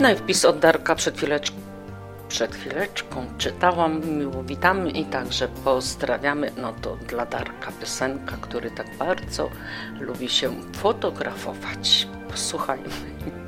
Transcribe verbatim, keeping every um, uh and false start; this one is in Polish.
No i wpis od Darka przed chwileczką, przed chwileczką czytałam, miło witamy i także pozdrawiamy. No to dla Darka piosenka, który tak bardzo lubi się fotografować. Posłuchajmy.